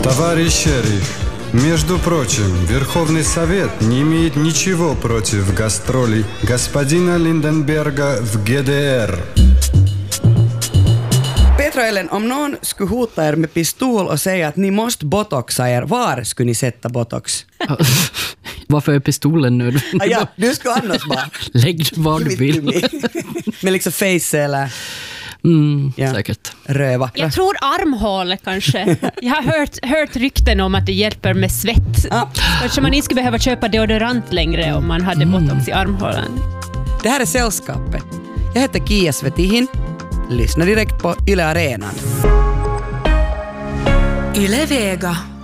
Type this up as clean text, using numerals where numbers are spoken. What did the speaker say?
Товарищи, между прочим, Верховный Совет не имеет ничего против гастролей господина Lindenberga в ГДР. Petra Ellen, om någon skulle hota er med pistol och säga att ni måste botoxa er, var skulle ni sätta botox? Varför är pistolen nu? Ja, du ska annars bara. Lägg vad du vill. Med liksom face eller... Säkert. Röva. Jag tror armhål kanske. Jag har hört rykten om att det hjälper med svett. Kanske man inte skulle behöva köpa deodorant längre om man hade botox i armhålan. Det här är Sällskapet. Jag heter Kia Svetihin. Lyssna direkt på Yle Arenan. Yle Vega.